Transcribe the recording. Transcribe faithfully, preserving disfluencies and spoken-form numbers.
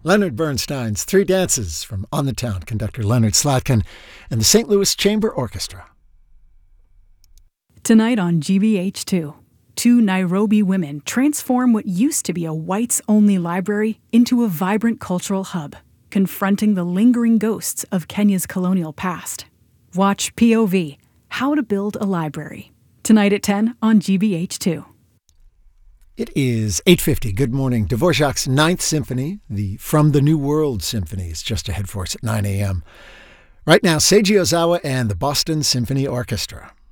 Leonard Bernstein's Three Dances from On the Town conductor Leonard Slatkin and the Saint Louis Chamber Orchestra. Tonight on G B H two, two Nairobi women transform what used to be a whites-only library into a vibrant cultural hub, confronting the lingering ghosts of Kenya's colonial past. Watch P O V, How to Build a Library, tonight at ten on G B H two. It is eight fifty. Good morning. Dvorak's Ninth Symphony, the From the New World Symphony, is just ahead for us at nine a.m. Right now, Seiji Ozawa and the Boston Symphony Orchestra.